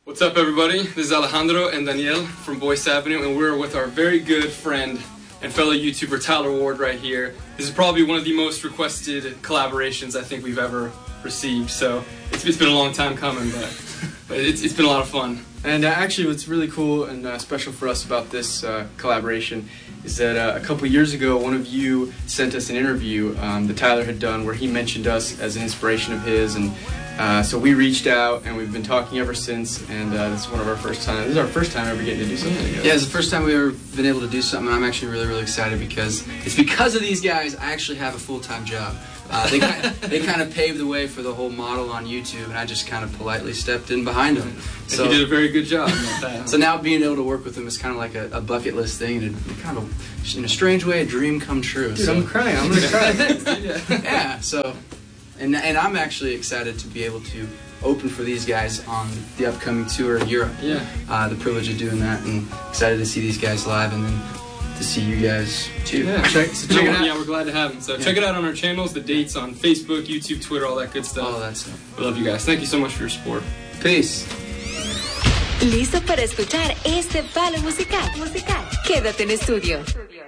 What's up, everybody? This is Alejandro and Daniel from Boyce Avenue, and we're with our very good friend and fellow YouTuber Tyler Ward right here. This is probably one of the most requested collaborations I think we've ever received, so it's been a long time coming, but it's been a lot of fun. And actually what's really cool and special for us about this collaboration is that a couple years ago one of you sent us an interview that Tyler had done where he mentioned us as an inspiration of his, and so we reached out and we've been talking ever since, and this is one of our first times. This is our first time ever getting to do something together. Yeah, it's the first time we've ever been able to do something, and I'm actually really excited because it's because of these guys I actually have a full-time job. They kind of paved the way for the whole model on YouTube, and I just kind of politely stepped in behind them. So you did a very good job. So now being able to work with them is kind of like a bucket list thing, and kind of, in a strange way, a dream come true. Dude, so. I'm crying. I'm gonna cry. Yeah. So, and I'm actually excited to be able to open for these guys on the upcoming tour in Europe. Yeah. The privilege of doing that, and excited to see these guys live, and then to see you guys too. Yeah, check it out. Yeah, we're glad to have them. So check it out on our channels, the dates on Facebook, YouTube, Twitter, all that good stuff. All that stuff. We love you guys. Thank you so much for your support. Peace. ¿Listo para escuchar este palo musical? Quédate en estudio.